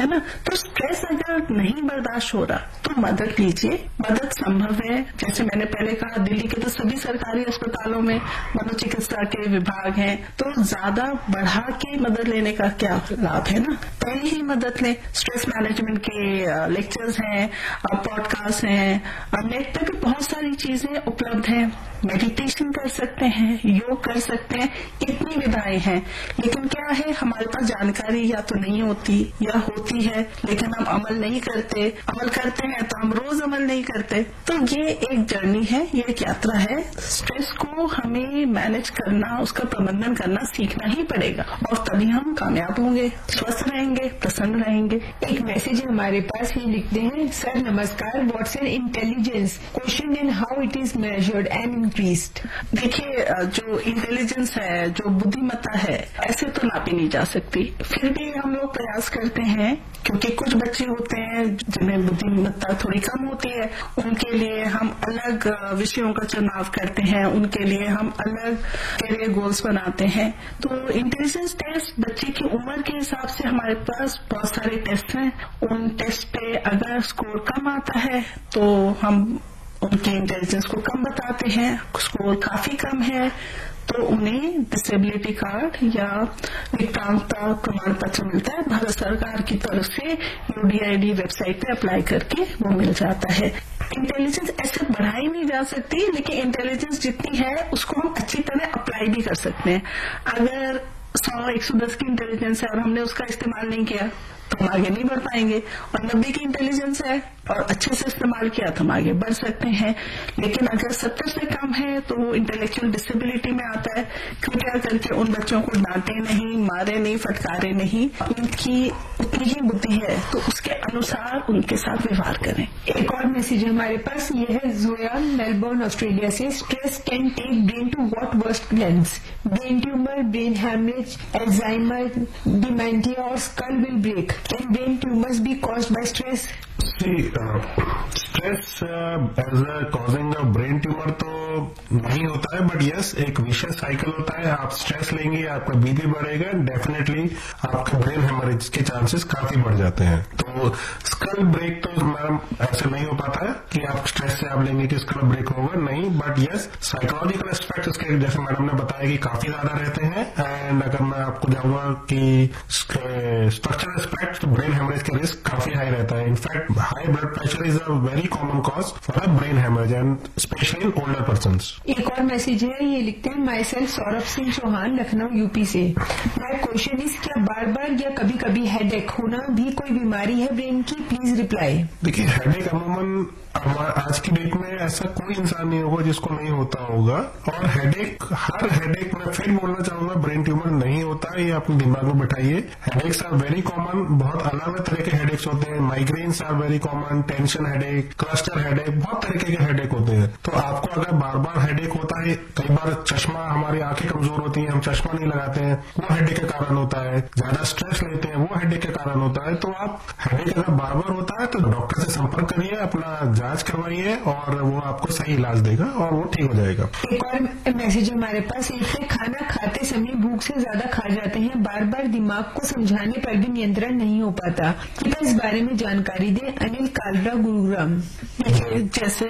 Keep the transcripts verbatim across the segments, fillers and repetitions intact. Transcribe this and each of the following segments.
है ना। तो स्ट्रेस अगर नहीं बर्दाश्त हो रहा तो मदद लीजिए, मदद संभव है। जैसे मैंने पहले कहा, दिल्ली के तो सभी सरकारी अस्पतालों में मनोचिकित्सा के विभाग हैं, तो ज्यादा बढ़ा के मदद लेने का क्या लाभ है ना। पहले ही मदद लें। स्ट्रेस मैनेजमेंट के लेक्चर्स हैं, पॉडकास्ट हैं, नेट पे भी बहुत सारी चीजें उपलब्ध हैं। मेडिटेशन कर सकते हैं, योग कर सकते हैं, इतनी विधाएं हैं। लेकिन क्या है, हमारे पास जानकारी या तो नहीं होती या होती है लेकिन हम अमल नहीं करते, अमल करते हैं तो हम रोज अमल नहीं करते। तो ये एक जर्नी है, ये एक यात्रा है। स्ट्रेस को हमें मैनेज करना, उसका प्रबंधन करना सीखना ही पड़ेगा और तभी हम कामयाब होंगे, स्वस्थ रहेंगे, प्रसन्न रहेंगे। एक मैसेज हमारे पास ये लिखते हैं, सर नमस्कार, what's an intelligence, question and how it is measured and increased. देखिए, जो इंटेलिजेंस है, जो बुद्धिमत्ता है, ऐसे तो नापी नहीं जा सकती। फिर भी हम लोग प्रयास करते हैं, क्योंकि कुछ बच्चे होते हैं जिन्हें बुद्धिमत्ता थोड़ी कम होती है, उनके लिए हम अलग विषयों का चुनाव करते हैं, उनके लिए हम अलग कैरियर गोल्स बनाते हैं। तो इंटेलिजेंस टेस्ट बच्चे की उम्र के हिसाब से हमारे पास बहुत सारे टेस्ट हैं। उन टेस्ट पे अगर स्कोर कम आता है तो हम उनकी इंटेलिजेंस को कम बताते हैं, स्कोर काफी कम है तो उन्हें डिसेबिलिटी कार्ड या विकलांगता प्रमाण पत्र मिलता है। भारत सरकार की तरफ से यूडीआईडी वेबसाइट पे अप्लाई करके वो मिल जाता है। इंटेलिजेंस ऐसे बढ़ाई नहीं जा सकती, लेकिन इंटेलिजेंस जितनी है उसको हम अच्छी तरह अप्लाई भी कर सकते हैं। अगर सौ एक सौ दस की इंटेलिजेंस है और हमने उसका इस्तेमाल नहीं किया तो हम आगे नहीं बढ़ पाएंगे, और नब्बे की इंटेलिजेंस है और अच्छे से इस्तेमाल किया तो हम आगे बढ़ सकते हैं। लेकिन अगर सत्तर से कम है तो वो इंटेलेक्चुअल डिसेबिलिटी में आता है। कृपया करके उन बच्चों को डांटे नहीं, मारे नहीं, फटकारे नहीं। उनकी उतनी ही बुद्धि है तो उसके अनुसार उनके साथ व्यवहार करें। एक और मैसेज हमारे पास ये है, जोया मेलबोर्न ऑस्ट्रेलिया से, stress can take brain to what worst lens, brain tumour, brain haemorrhage, Alzheimer, dementia और school will break. Can brain tumors be caused by stress? See, uh, stress uh, as a causing a brain tumor तो नहीं होता है, but yes एक vicious cycle होता है। आप stress लेंगे, आपका बीपी बढ़ेगा, डेफिनेटली आपके ब्रेन हेमरेज के चांसेस काफी बढ़ जाते हैं। तो स्कल ब्रेक तो मैम ऐसे नहीं हो पाता है कि आप स्ट्रेस से आप लेंगे कि स्कल ब्रेक होगा, नहीं। बट यस साइकोलॉजिकल एस्पेक्ट उसके, जैसे मैडम ने बताया, कि काफी ज्यादा रहते हैं। एंड अगर मैं आपको जाऊंगा कि स्ट्रक्चरल एस्पेक्ट, तो ब्रेन हेमरेज का रिस्क काफी हाई रहता है। In fact high blood pressure is a very common cause for a brain haemorrhage and specially in older person. एक और मैसेज है, ये लिखते हैं, my self Saurabh Singh Chauhan, Lucknow UP से। माई क्वेश्चन इज, क्या बार बार या कभी कभी हेडेक होना भी कोई बीमारी है ब्रेन की? Please reply. देखिए, हेडेक अमूमन आज की डेट में ऐसा कोई इंसान नहीं होगा जिसको नहीं होता होगा। और हेडेक, हर हेडेक में फिर बोलना चाहूंगा, ब्रेन ट्यूमर नहीं होता है, ये अपने दिमाग में बिठाइए। हेडेक्स आर वेरी कॉमन, बहुत अलग अलग तरह के हेडेक्स होते हैं। Migraines are very common, tension headache, cluster headache, बहुत तरीके के हेडेक होते हैं। तो आपको अगर बार बार हेडेक होता है, कई बार चश्मा, हमारी आंखें कमजोर होती हैं, हम चश्मा नहीं लगाते हैं, वो हेडेक के कारण होता है। ज्यादा स्ट्रेस लेते हैं, वो हेडेक के कारण होता है। तो आप हेडेक अगर बार बार होता है तो डॉक्टर से संपर्क करिए, अपना जांच करवाइए और वो आपको सही इलाज देगा और वो ठीक हो जाएगा। एक और मैसेज हमारे पास, एक है, खाना खाते समय भूख से ज्यादा खा जाते हैं, बार बार दिमाग को समझाने पर भी नियंत्रण नहीं हो पाता, कृपया इस बारे में जानकारी दें। अनिल कालरा, गुरुग्राम। देखिए, जैसे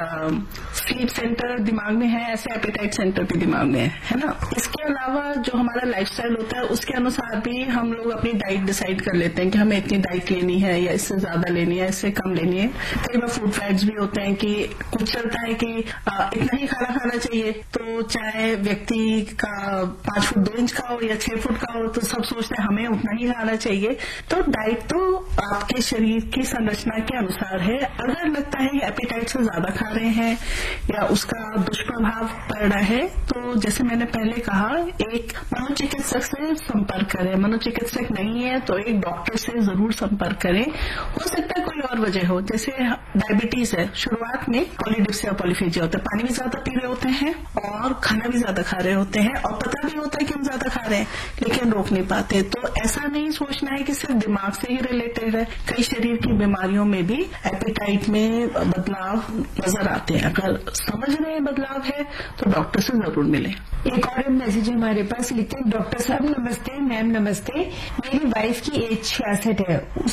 स्लीप सेंटर दिमाग में है, ऐसे एपेटाइट सेंटर भी दिमाग में है, है ना। इसके अलावा जो हमारा लाइफस्टाइल होता है उसके अनुसार भी हम लोग अपनी डाइट डिसाइड कर लेते हैं कि हमें इतनी डाइट लेनी है या इससे ज्यादा लेनी है, इससे कम लेनी है। कई बार फूड फैट्स भी होते हैं कि कुछ चलता है कि आ, इतना ही खाना खाना चाहिए, तो चाहे व्यक्ति का पांच फुट दो इंच का हो या छह फुट का हो, तो सब सोचते हैं हमें उतना ही खाना चाहिए। तो डाइट तो आपके शरीर की संरचना के अनुसार है। अगर लगता है कि एपेटाइट से ज्यादा खा रहे हैं या उसका दुष्प्रभाव पड़ रहा है, तो जैसे मैंने पहले कहा, एक मनोचिकित्सक से संपर्क करें। मनोचिकित्सक नहीं है तो एक डॉक्टर से जरूर संपर्क करें। हो सकता है कोई और वजह हो, जैसे डायबिटीज है, शुरुआत में पॉलीडिप्सिया पॉलीफेजिया होता है, पानी भी ज्यादा पी रहे होते हैं और खाना भी ज्यादा खा रहे होते हैं और पता भी होता है कि हम ज्यादा खा रहे हैं लेकिन रोक नहीं पाते। तो ऐसा नहीं सोचना है कि सिर्फ दिमाग से ही रिलेटेड है, कई शरीर की बीमारियों में भी एपेटाइट में बदलाव नजर आते हैं। अगर समझ रहे हैं बदलाव है तो डॉक्टर से जरूर मिले। एक और मैसेज हमारे पास लिखते हैं, डॉक्टर साहब नमस्ते, मैम नमस्ते, मेरी वाइफ की एज छियासठ है,